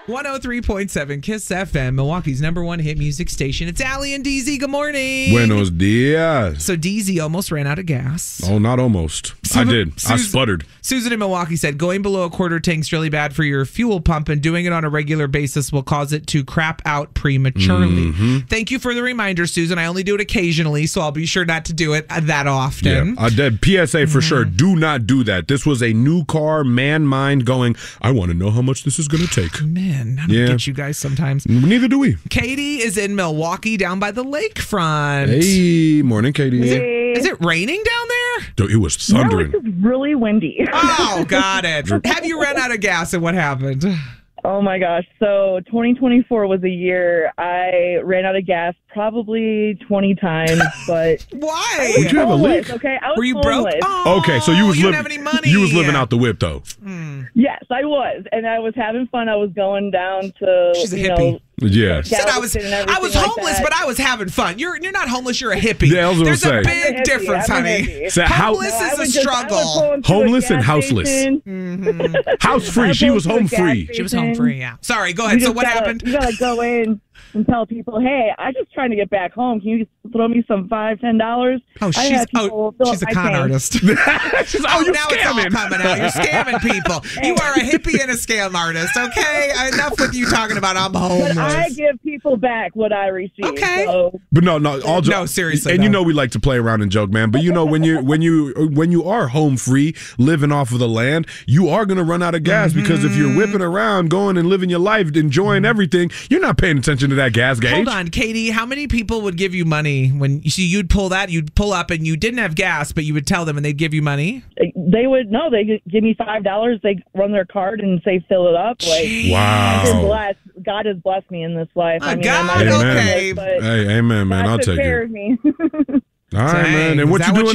103.7 Kiss FM, Milwaukee's #1 hit music station. It's Allie and DZ. Good morning. Buenos dias. So DZ almost ran out of gas. Oh, not almost. I did. I sputtered. Susan in Milwaukee said, going below a quarter tank's really bad for your fuel pump, and doing it on a regular basis will cause it to crap out prematurely. Thank you for the reminder, Susan. I only do it occasionally, so I'll be sure not to do it that often. Yeah, I did. PSA for sure. Do not do that. This was a new car, man mind going, I want to know how much this is going to take. Man, I don't get you guys sometimes. Neither do we. Katie is in Milwaukee down by the lakefront. Hey, morning, Katie. Is it raining down there? Dude, it was thundering. No, it's just really windy. Oh, got it. Have you run out of gas and what happened? Oh my gosh. So 2024 was a year I ran out of gas probably 20 times, but why? Did you have a leak? Okay, I was Were you broke? homeless. Oh, Okay, so you was didn't have any money. You was living out the whip though. Yes, I was, and I was having fun. I was going down to She's a hippie. Yeah. Said I was homeless, but I was having fun. You're not homeless. You're a hippie. Yeah, I was gonna There's say. a big difference, honey. So Homeless is a struggle. Homeless and houseless. House free. She was home free. She was home free. Yeah. Sorry. Go ahead. So what happened? You gotta go in and tell people, hey, I'm just trying to get back home. Can you throw me some $5, $10? Oh, she's a con artist. You're now scamming. it's all coming out. You're scamming people. You are a hippie and a scam artist. Okay, enough with you talking about I'm homeless. But I give people back what I receive. Okay. So. But no, No, seriously. And no. you know we like to play around and joke, man. But you know when you are home free, living off of the land, you are gonna run out of gas because if you're whipping around, going and living your life, enjoying everything, you're not paying attention to that gas gauge. Hold on, Katie. How many people would give you money when you'd pull up and you didn't have gas, but you would tell them and they'd give you money? They would they give me $5. They run their card and say fill it up. Like, wow. God has blessed me in this life. God, okay. Hey, amen, man. I'll take it. Care of me. All right, man. And what you doing?